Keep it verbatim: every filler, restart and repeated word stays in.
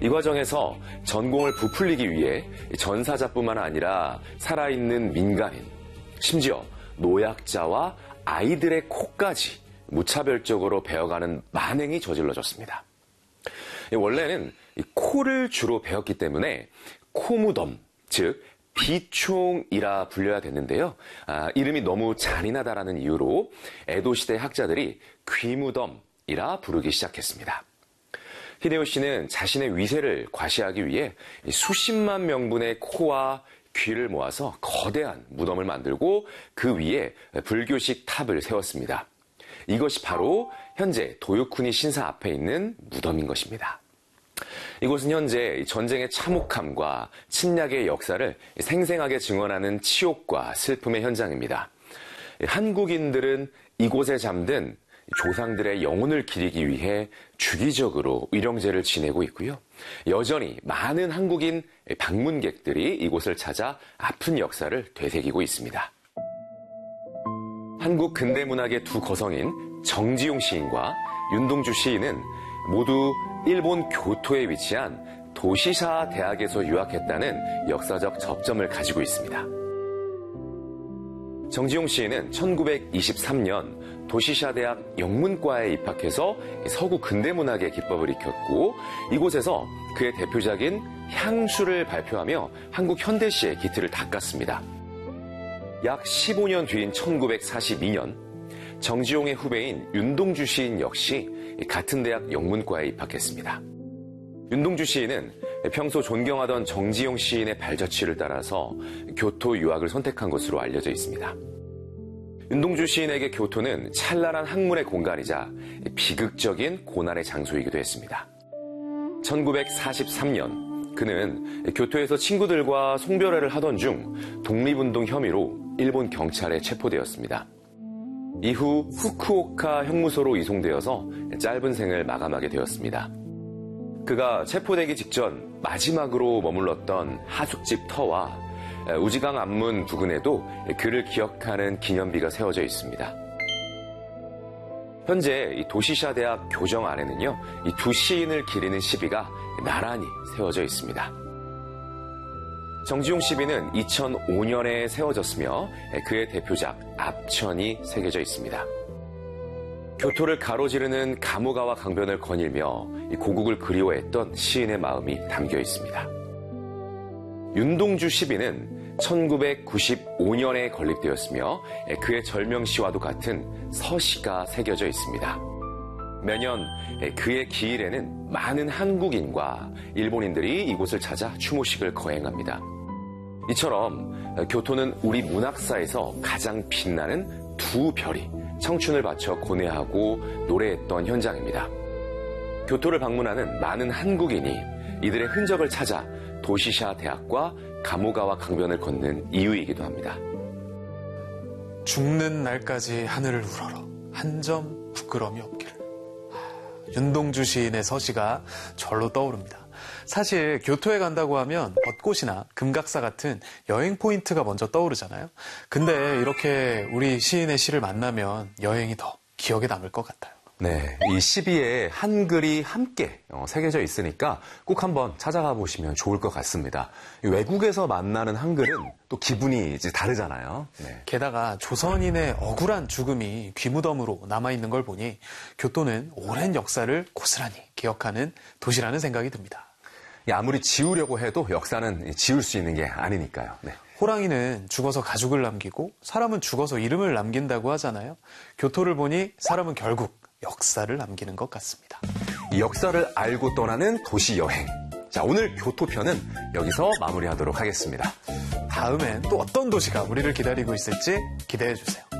이 과정에서 전공을 부풀리기 위해 전사자뿐만 아니라 살아있는 민간인, 심지어 노약자와 아이들의 코까지 무차별적으로 베어가는 만행이 저질러졌습니다. 원래는 코를 주로 베었기 때문에 코무덤, 즉 비총이라 불려야 됐는데요. 아, 이름이 너무 잔인하다라는 이유로 에도시대 학자들이 귀무덤이라 부르기 시작했습니다. 히데요시는 자신의 위세를 과시하기 위해 수십만 명분의 코와 귀를 모아서 거대한 무덤을 만들고 그 위에 불교식 탑을 세웠습니다. 이것이 바로 현재 도요쿠니 신사 앞에 있는 무덤인 것입니다. 이곳은 현재 전쟁의 참혹함과 침략의 역사를 생생하게 증언하는 치욕과 슬픔의 현장입니다. 한국인들은 이곳에 잠든 조상들의 영혼을 기리기 위해 주기적으로 위령제를 지내고 있고요. 여전히 많은 한국인 방문객들이 이곳을 찾아 아픈 역사를 되새기고 있습니다. 한국 근대문학의 두 거성인 정지용 시인과 윤동주 시인은 모두 일본 교토에 위치한 도시샤 대학에서 유학했다는 역사적 접점을 가지고 있습니다. 정지용 시인은 천구백이십삼 년 도시샤 대학 영문과에 입학해서 서구 근대문학의 기법을 익혔고 이곳에서 그의 대표작인 향수를 발표하며 한국 현대시의 기틀을 닦았습니다. 약 십오 년 뒤인 천구백사십이 년 정지용의 후배인 윤동주 시인 역시 같은 대학 영문과에 입학했습니다. 윤동주 시인은 평소 존경하던 정지용 시인의 발자취를 따라서 교토 유학을 선택한 것으로 알려져 있습니다. 윤동주 시인에게 교토는 찬란한 학문의 공간이자 비극적인 고난의 장소이기도 했습니다. 천구백사십삼 년 그는 교토에서 친구들과 송별회를 하던 중 독립운동 혐의로 일본 경찰에 체포되었습니다. 이후 후쿠오카 형무소로 이송되어서 짧은 생을 마감하게 되었습니다. 그가 체포되기 직전 마지막으로 머물렀던 하숙집 터와 우지강 앞문 부근에도 그를 기억하는 기념비가 세워져 있습니다. 현재 도시샤 대학 교정 안에는요, 이 두 시인을 기리는 시비가 나란히 세워져 있습니다. 정지용 시비는 이천오 년에 세워졌으며 그의 대표작 압천이 새겨져 있습니다. 교토를 가로지르는 가모가와 강변을 거닐며 고국을 그리워했던 시인의 마음이 담겨 있습니다. 윤동주 시비는 천구백구십오 년에 건립되었으며 그의 절명시와도 같은 서시가 새겨져 있습니다. 매년 그의 기일에는 많은 한국인과 일본인들이 이곳을 찾아 추모식을 거행합니다. 이처럼 교토는 우리 문학사에서 가장 빛나는 두 별이 청춘을 바쳐 고뇌하고 노래했던 현장입니다. 교토를 방문하는 많은 한국인이 이들의 흔적을 찾아 도시샤 대학과 가모가와 강변을 걷는 이유이기도 합니다. 죽는 날까지 하늘을 우러러 한 점 부끄러움이 없기를. 윤동주 시인의 서시가 절로 떠오릅니다. 사실 교토에 간다고 하면 벚꽃이나 금각사 같은 여행 포인트가 먼저 떠오르잖아요. 근데 이렇게 우리 시인의 시를 만나면 여행이 더 기억에 남을 것 같아요. 네, 이 시비에 한글이 함께 새겨져 있으니까 꼭 한번 찾아가 보시면 좋을 것 같습니다. 외국에서 만나는 한글은 또 기분이 이제 다르잖아요. 네. 게다가 조선인의 억울한 죽음이 귀무덤으로 남아있는 걸 보니 교토는 오랜 역사를 고스란히 기억하는 도시라는 생각이 듭니다. 아무리 지우려고 해도 역사는 지울 수 있는 게 아니니까요. 네. 호랑이는 죽어서 가죽을 남기고 사람은 죽어서 이름을 남긴다고 하잖아요. 교토를 보니 사람은 결국 역사를 남기는 것 같습니다. 이 역사를 알고 떠나는 도시 여행. 자, 오늘 교토편은 여기서 마무리하도록 하겠습니다. 다음엔 또 어떤 도시가 우리를 기다리고 있을지 기대해 주세요.